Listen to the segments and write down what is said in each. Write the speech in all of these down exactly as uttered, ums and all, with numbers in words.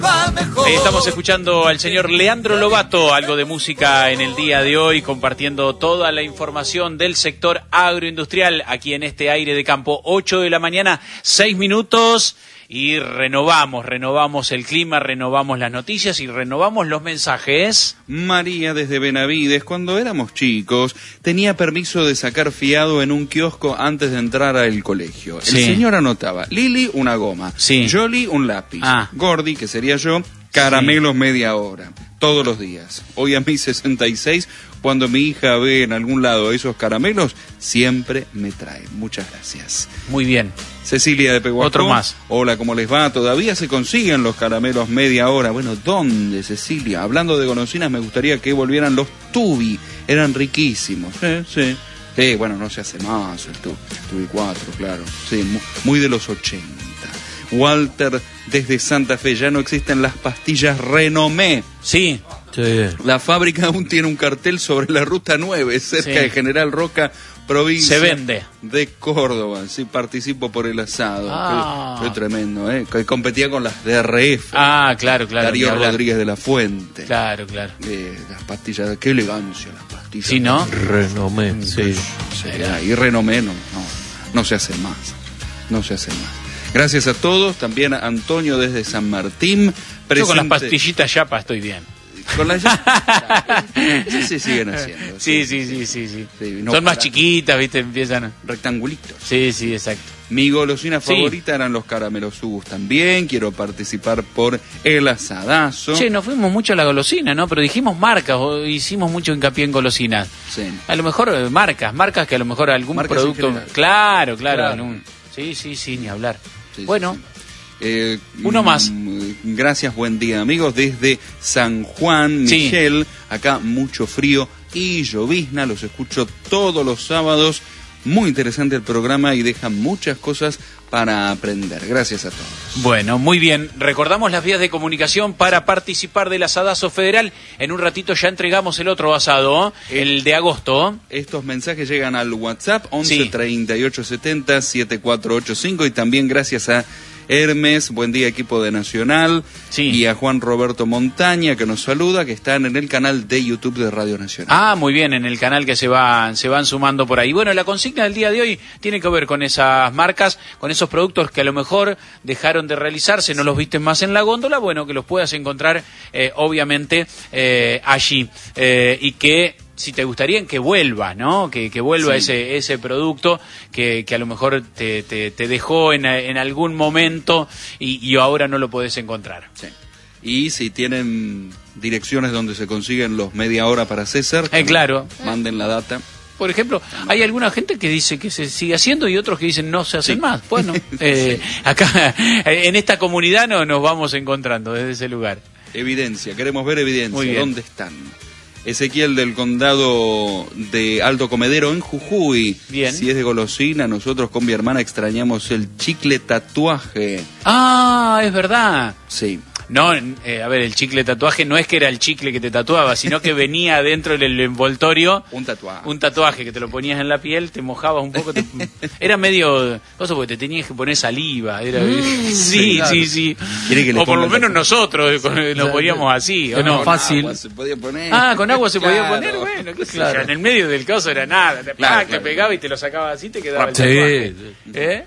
Ahí estamos escuchando al señor Leandro Lobato, algo de música en el día de hoy, compartiendo toda la información del sector agroindustrial aquí en este aire de campo. Ocho de la mañana, seis minutos, y renovamos, renovamos el clima, renovamos las noticias y renovamos los mensajes. María desde Benavides, cuando éramos chicos, tenía permiso de sacar fiado en un kiosco antes de entrar al colegio. El Sí. señor anotaba, Lili, una goma, Sí. Jolly, un lápiz, Ah. Gordi, que sería yo, caramelos media hora, todos los días. Hoy a mis sesenta y seis, cuando mi hija ve en algún lado esos caramelos, siempre me trae. Muchas gracias. Muy bien. Cecilia de Pehuajó. Otro más. Hola, ¿cómo les va? ¿Todavía se consiguen los caramelos media hora? Bueno, ¿dónde, Cecilia? Hablando de golosinas, me gustaría que volvieran los Tubi. Eran riquísimos. Sí, sí. Sí, bueno, no se hace más el tu, Tubi cuatro, claro. Sí, muy, muy de los ochenta. Walter desde Santa Fe, ya no existen las pastillas Renomé. Sí. Sí. La fábrica aún tiene un cartel sobre la ruta nueve, cerca Sí. de General Roca, provincia Se vende. de Córdoba. Sí, participo por el asado. Ah. Qué, qué tremendo, ¿eh? Que competía con las D R F. Ah, claro, claro. Darío ni hablar. Rodríguez de la Fuente. Claro, claro. Eh, las pastillas, qué elegancia las pastillas. Sí, ¿no? Renomé, sí. Sí, y Renomé no, no, no se hace más. No se hace más. Gracias a todos, también a Antonio desde San Martín. Yo con las presente- pastillitas Yapa estoy bien. Con las sí, sí, siguen haciendo. Sí, sí, sí, sí, sí. Sí, no Son más para- chiquitas, ¿viste? Empiezan. Rectangulitos. Sí, sí, exacto. Mi golosina Sí. favorita eran los caramelos Ubus también. Quiero participar por el asadazo. Che, nos fuimos mucho a la golosina, ¿no? Pero dijimos marcas, o hicimos mucho hincapié en golosinas. Sí. A lo mejor eh, marcas, marcas que a lo mejor algún Marcas en producto. general. Claro, claro. Claro. algún- Sí, sí, sí, ni hablar. Sí, bueno, sí, sí. Eh, Uno más. mm, Gracias, buen día, amigos. Desde San Juan, Sí. Michelle, acá mucho frío y llovizna. Los escucho todos los sábados. Muy interesante el programa y deja muchas cosas para aprender. Gracias a todos. bueno, muy bien. Recordamos las vías de comunicación para participar del asadazo federal. En un ratito ya entregamos el otro asado, el de agosto. Estos mensajes llegan al WhatsApp once Sí. treinta y ocho setenta setenta y cuatro ochenta y cinco y también gracias a Hermes, buen día equipo de Nacional, Sí. y a Juan Roberto Montaña que nos saluda, que están en el canal de YouTube de Radio Nacional. Ah, muy bien, en el canal que se van, se van sumando por ahí. Bueno, la consigna del día de hoy tiene que ver con esas marcas, con esos productos que a lo mejor dejaron de realizarse, no los viste más en la góndola, bueno, que los puedas encontrar eh, obviamente eh, allí eh, y que si te gustaría que vuelva, ¿no? Que, que vuelva Sí. ese ese producto que, que a lo mejor te, te, te dejó en, en algún momento y, y ahora no lo podés encontrar. Sí. Y si tienen direcciones donde se consiguen los media hora para César, Eh, claro. manden la data. Por ejemplo, hay alguna gente que dice que se sigue haciendo y otros que dicen no se hacen Sí. más. Bueno, eh, acá en esta comunidad no, nos vamos encontrando desde ese lugar. Evidencia, queremos ver evidencia. Muy bien. ¿Dónde están? Ezequiel del condado de Alto Comedero en Jujuy. Bien. Si es de golosina, nosotros con mi hermana extrañamos el chicle tatuaje. Ah, es verdad. Sí. No, eh, a ver, el chicle tatuaje no es que era el chicle que te tatuaba, sino que venía dentro del envoltorio Un tatuaje. un tatuaje que te lo ponías en la piel, te mojabas un poco, te- era medio cosa porque te tenías que poner saliva, era sí, claro. sí, sí. ¿Quiere que le O por ponga lo el menos tatuaje? nosotros con- nos poníamos así, ¿o Es no? más fácil. Agua se podía poner. Ah, con agua se podía Claro. poner, bueno, qué sé Claro. yo, en el medio del coso era nada, te, Claro, ¡pac! claro. te pegaba y te lo sacaba así, te quedaba el Sí. tatuaje. ¿Eh?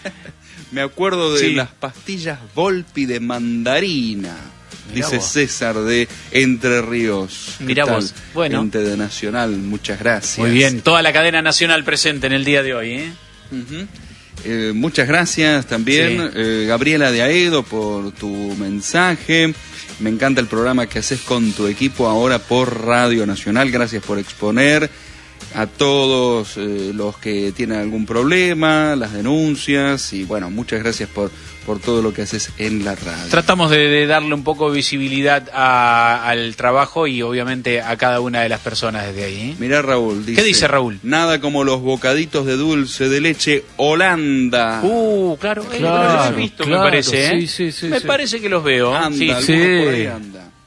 Me acuerdo de Sí. las pastillas Volpi de mandarina. Mirá Dice vos. César de Entre Ríos. ¿Qué Mirá tal? vos. Bueno. Gente de Nacional, muchas gracias. Muy bien, toda la cadena nacional presente en el día de hoy, ¿eh? Ujú. Eh, muchas gracias también, Sí. eh, Gabriela de Aedo, por tu mensaje. Me encanta el programa que haces con tu equipo ahora por Radio Nacional. Gracias por exponer a todos eh, los que tienen algún problema, las denuncias y bueno, muchas gracias por, por todo lo que haces en la radio. Tratamos de, de darle un poco de visibilidad a- al trabajo y obviamente a cada una de las personas desde ahí, ¿eh? Mirá Raúl, dice, ¿Qué dice Raúl? Nada como los bocaditos de dulce de leche Holanda. Uh, claro, eh, Claro, los he visto, claro, me parece, ¿eh? sí, sí, sí, me sí. parece que los veo. anda, Sí, algunos sí. por ahí anda.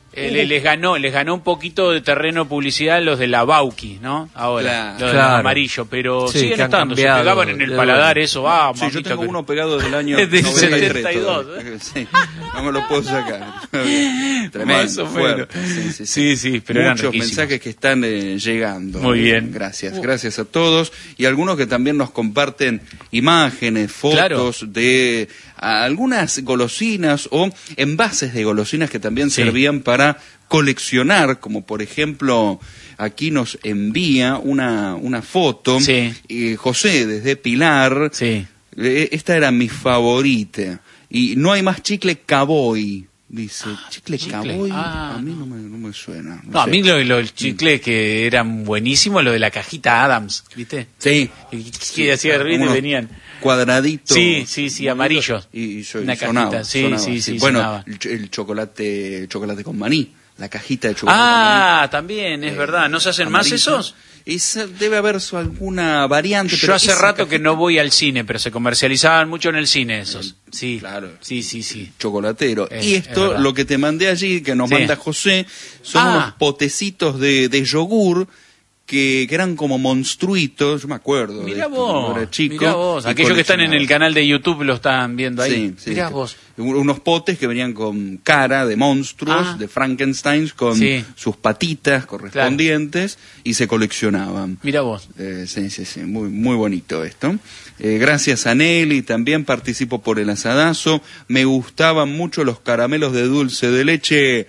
Eh, le- les ganó, les ganó un poquito de terreno publicidad los de la Bauqui, ¿no? Ahora, Claro. los de Claro. amarillo, pero Sí, siguen que han estando, se cambiado pegaban en el de paladar dueño. eso, ah, Sí, yo mamita, tengo que- uno pegado del año Desde noventa y tres setenta y dos, todavía. Sí, no me lo puedo sacar. Tremendo, Más o menos. fuerte. Sí, sí, Sí, sí, pero eran muchos riquísimos. mensajes que están eh, llegando. Muy bien. Gracias, gracias a todos. Y algunos que también nos comparten imágenes, fotos Claro. de a, algunas golosinas o envases de golosinas que también Sí. servían para coleccionar, como por ejemplo, aquí nos envía una, una foto, Sí. eh, José desde Pilar. Sí. Eh, Esta era mi favorita. Y no hay más chicle Cowboy. Dice, chicle, chicle. Cowboy. Ah, a mí no me, no me suena. No, a sé. mí lo, lo- el chicle que eran buenísimos, lo de la cajita Adams, ¿viste? Sí. Que, que hacía ruido y Unos venían. Cuadraditos. Sí, sí, sí, amarillos. Y, y so- Una y sonaba, cajita, sí, sonaba, sí, sí, Bueno, sonaba. el, ch- el chocolate, el chocolate con maní. La cajita de chocolate con Ah, también, es maní. verdad. ¿No se hacen más amarilla. esos? Esa, debe haber su- alguna variante. Yo pero hace esa rato que cajita- no voy al cine, pero se comercializaban mucho en el cine esos. Sí, Claro. Sí, sí, sí. Chocolatero. Eh, y es esto, verdad. lo que te mandé allí, que nos Sí. manda José, son Ah. unos potecitos de, de yogur que, que eran como monstruitos, yo me acuerdo. de Mirá esto, vos, cuando era chico, mirá vos. y Aquellos que están en el coleccionaba. canal de YouTube lo están viendo ahí. Sí, sí, Mirá que- vos. Unos potes que venían con cara de monstruos, Ah. de Frankenstein, con Sí. sus patitas correspondientes, y se coleccionaban. Mirá vos. Eh, sí, sí, sí, muy, muy bonito esto. Eh, gracias a Nelly, también participo por el asadazo. Me gustaban mucho los caramelos de dulce de leche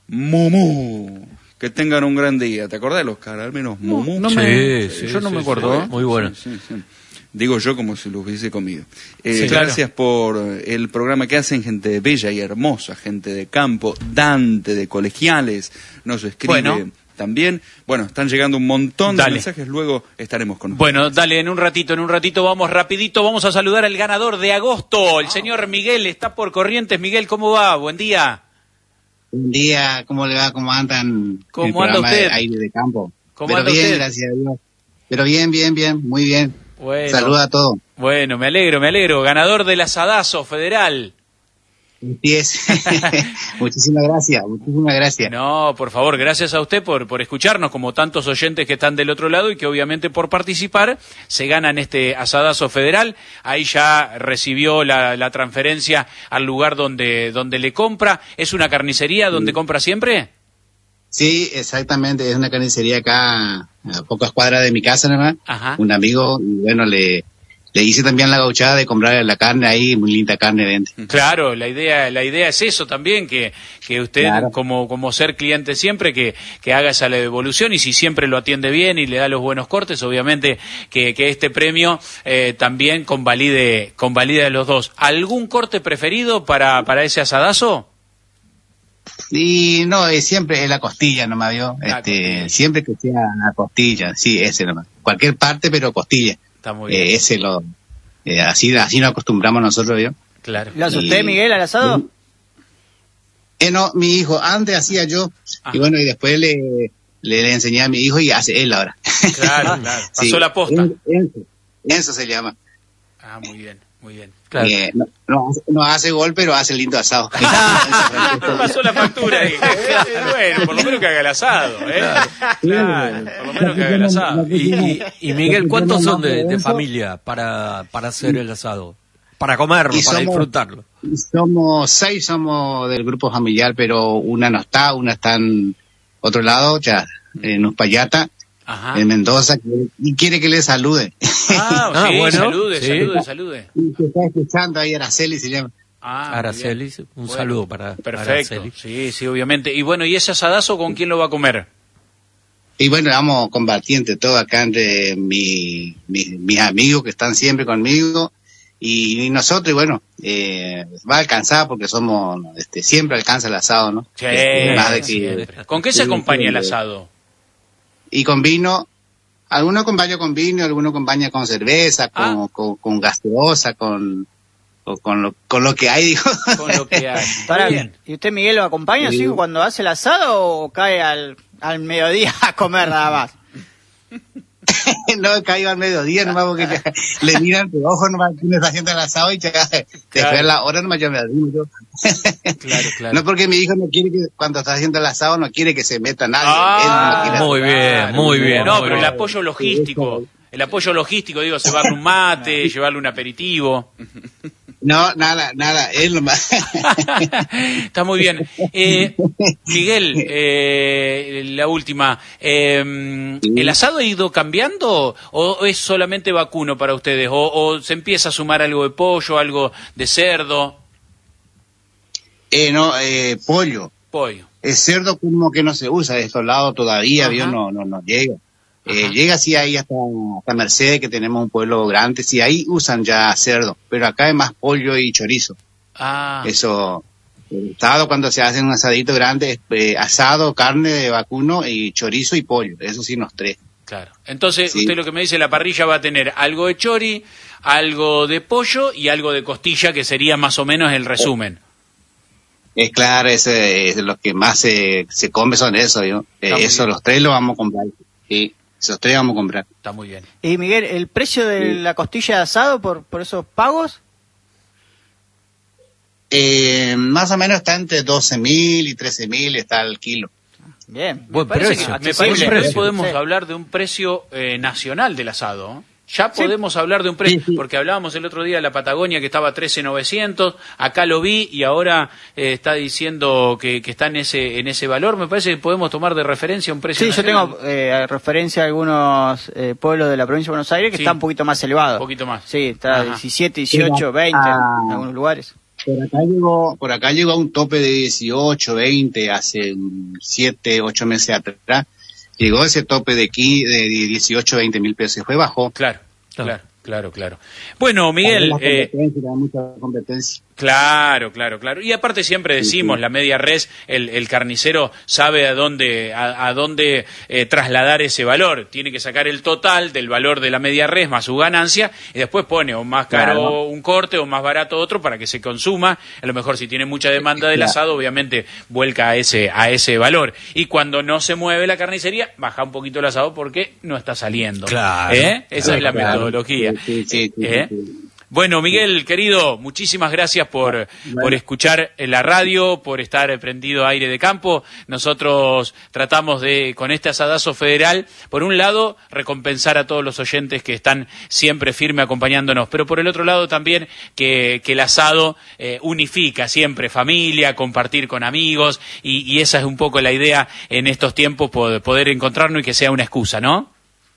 Mumú. Que tengan un gran día. ¿Te acordás de los caramelos Mumú? no Sí, me- sí, yo no sí, me sí, acuerdo. Muy bueno. Sí, sí, sí. Digo yo como si los hubiese comido. Eh, Sí, claro. Gracias por el programa que hacen gente bella y hermosa, gente de campo. Dante de Colegiales nos escribe Bueno. también. Bueno, están llegando un montón Dale. de mensajes, luego estaremos con Bueno, dale, en un ratito, en un ratito vamos rapidito, vamos a saludar al ganador de agosto, Ah. el señor Miguel, está por Corrientes. Miguel, ¿cómo va? Buen día. Buen día, ¿cómo le va? ¿Cómo andan? ¿Cómo el anda programa usted? de Aire de Campo. ¿Cómo Pero anda bien, usted? gracias a Dios. Pero bien, bien, bien, muy bien. Bueno. Saluda a todos. Bueno, me alegro, me alegro. Ganador del asadazo federal. Así es. Muchísimas gracias, muchísimas gracias. No, por favor, gracias a usted por, por escucharnos, como tantos oyentes que están del otro lado y que obviamente por participar se ganan este asadazo federal. Ahí ya recibió la, la transferencia al lugar donde, donde le compra. ¿Es una carnicería donde compra siempre? Sí, exactamente, es una carnicería acá a pocas cuadras de mi casa nomás. Ajá. Un amigo, y bueno, le, le hice también la gauchada de comprar la carne ahí, muy linda carne dentro. Claro, la idea, la idea es eso también, que, que usted, Claro. como, como ser cliente siempre, que, que haga esa devolución, y si siempre lo atiende bien y le da los buenos cortes, obviamente que, que este premio eh, también convalide, convalide a los dos. ¿Algún corte preferido para, para ese asadazo? Y no, es siempre es la costilla nomás, ¿vio? La Este, costilla. siempre que sea la costilla, sí, ese nomás. Cualquier parte, pero costilla. Está muy bien, Eh, ese lo, eh, así, así nos acostumbramos nosotros, ¿vio? claro. ¿Lo hace Y- usted, Miguel, al asado? Eh, no, mi hijo, antes hacía yo, Ajá. y bueno, y después le, le, le enseñé a mi hijo y hace él ahora. Claro, claro. Pasó Sí. la posta. En- Enzo, Enzo se llama. Ah, muy bien, muy bien. Claro. Eh, no, no hace- no hace gol, pero hace lindo asado. Pasó la factura ahí. Bueno, por lo menos que haga el asado, ¿eh? Claro, por lo menos que haga el asado. Y, y- y Miguel, ¿cuántos son de, de familia para, para hacer el asado? Para comerlo, Y para somos- disfrutarlo. Somos seis, somos del grupo familiar, pero una no está, una está en otro lado, ya, en Uspallata, Ajá. en Mendoza, que- y quiere que le salude. Ah, Ah, sí, bueno, salude, sí. salude, salude. Y se está escuchando ahí, Araceli se llama. Ah, muy Araceli, bien. un Bueno, saludo para Perfecto, Araceli. sí, sí, obviamente. Y bueno, ¿y ese asadazo con quién lo va a comer? Y bueno, vamos combatiente todo acá entre mi, mi- mis amigos que están siempre conmigo y, y nosotros, y bueno, eh, va a alcanzar porque somos, este, siempre alcanza el asado, ¿no? Sí, Este, más de que- siempre. ¿Con qué se acompaña el asado? Y con vino, algunos acompaña con vino, algunos acompaña con cerveza, con, Ah. con, con gaseosa, con, o con, lo, con lo que hay, digo. Con lo que hay. Pará, Está bien. ¿y usted, Miguel, lo acompaña Sí. así cuando hace el asado o cae al, al mediodía a comer nada más? No, caigo al mediodía nomás porque ya le miran de ojo nomás quién está haciendo el asado y ya después la hora nomás yo me arrimo yo. Claro, claro. No porque mi hijo no quiere que cuando está haciendo el asado no quiere que se meta nadie. Ah, Él no quiere muy hacer- bien, muy bien. No, muy pero el bien. apoyo logístico, el apoyo logístico, digo, llevarle un mate, llevarle un aperitivo. No, nada, nada, él nomás. Está muy bien. Eh, Miguel, eh, la última. Eh, ¿El asado ha ido cambiando o es solamente vacuno para ustedes? ¿O, o se empieza a sumar algo de pollo, algo de cerdo? Eh, no, eh, pollo. Pollo. El cerdo como que no se usa de estos lados todavía, Ajá. Dios no, no, no llega. Eh, Ajá. llega sí ahí hasta, hasta Mercedes, que tenemos un pueblo grande, sí ahí usan ya cerdo, pero acá es más pollo y chorizo. Ah, Eso, el asado cuando se hace un asadito grande, es eh, asado, carne de vacuno y chorizo y pollo, eso sí los tres. claro. Entonces, Sí. usted lo que me dice, la parrilla va a tener algo de chori, algo de pollo y algo de costilla, que sería más o menos el resumen. Es claro, ese es lo que más se, se come son eso, ¿yo? Eh, Está muy eso bien. los tres los vamos a comprar, sí, esos tres vamos a comprar. Está muy bien. Y Miguel, ¿el precio de Sí. la costilla de asado por, por esos pagos? Eh, más o menos está entre doce mil y trece mil está el kilo. Bien. Buen Me parece precio. que, me accesible. parece que hoy Precio. podemos Sí. hablar de un precio eh, nacional del asado. ¿eh? Ya podemos hablar de un precio, Sí, sí. porque hablábamos el otro día de la Patagonia que estaba trece mil novecientos, acá lo vi y ahora eh, está diciendo que, que está en ese en ese valor. Me parece que podemos tomar de referencia un precio Sí, yo nacional. tengo eh, referencia a algunos eh, pueblos de la provincia de Buenos Aires que Sí. está un poquito más elevado. Un poquito más. Sí, está Ajá. diecisiete, dieciocho, veinte Ah. en algunos lugares. Por acá llegó, por acá llegó a un tope de dieciocho, veinte hace siete, ocho meses atrás. Llegó ese tope de aquí de dieciocho, veinte mil pesos. Después bajó. Claro, Claro. claro, claro, claro. Bueno, Miguel, Hay eh, competencia, hay mucha competencia. claro, claro, claro. Y aparte siempre decimos, la media res, el, el carnicero sabe a dónde, a, a dónde eh, trasladar ese valor. Tiene que sacar el total del valor de la media res más su ganancia y después pone o más caro Claro. un corte o más barato otro para que se consuma. A lo mejor si tiene mucha demanda del Claro. asado, obviamente vuelca a ese, a ese valor. Y cuando no se mueve la carnicería, baja un poquito el asado porque no está saliendo. Claro. ¿Eh? Esa es la Claro. metodología. Sí, sí, sí, sí, ¿Eh? sí. Bueno, Miguel, querido, muchísimas gracias por, por escuchar en la radio, por estar prendido a Aire de Campo. Nosotros tratamos de, con este asadazo federal, por un lado, recompensar a todos los oyentes que están siempre firme acompañándonos, pero por el otro lado también que, que el asado eh, unifica siempre familia, compartir con amigos, y, y esa es un poco la idea en estos tiempos, poder, poder encontrarnos y que sea una excusa, ¿no?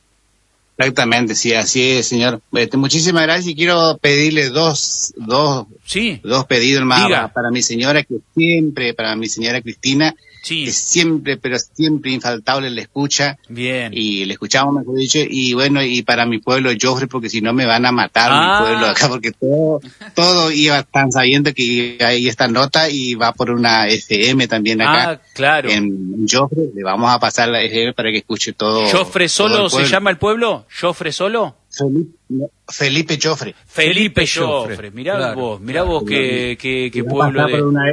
Exactamente, sí, así es, señor. Este, muchísimas gracias y quiero pedirle dos, dos, Sí, dos pedidos más Diga. para, para mi señora que siempre, para mi señora Cristina, sí, que siempre, pero siempre infaltable le escucha bien. y le escuchamos, mejor dicho, y bueno, y para mi pueblo Joffre, porque si no me van a matar Ah. mi pueblo acá, porque todo, todo iba tan sabiendo que hay esta nota y va por una F M también acá. Ah, claro. En Joffre, le vamos a pasar la F M para que escuche todo. ¿Joffre todo Solo el se pueblo. llama el pueblo? ¿Joffre Solo? Felipe, Felipe Joffre. Felipe Felipe Joffre. Joffre. Mirá Claro, vos, mirá claro. vos qué, qué, qué Y va a pueblo pasar por de... una-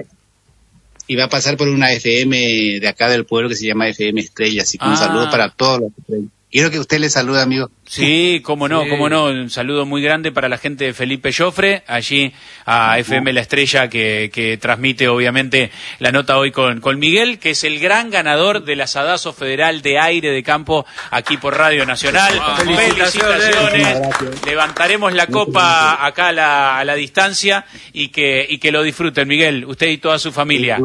y va a pasar por una F M de acá del pueblo que se llama F M Estrella, así que un Ah. saludo para todos los estrellas. Quiero que usted le salude, amigo. Sí, cómo no, Sí. cómo no. Un saludo muy grande para la gente de Felipe Joffre, allí a F M La Estrella, que, que transmite obviamente la nota hoy con, con Miguel, que es el gran ganador del asadazo federal de Aire de Campo aquí por Radio Nacional. Felicitaciones. Felicitaciones. Levantaremos la copa acá a la, a la distancia y que, y que lo disfruten, Miguel, usted y toda su familia.